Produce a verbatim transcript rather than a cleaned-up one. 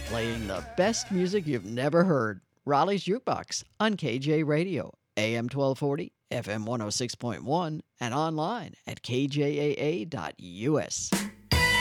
Playing the best music you've never heard. Raleigh's Jukebox on K J Radio, A M twelve forty, F M one oh six point one, and online at K J A A dot U S.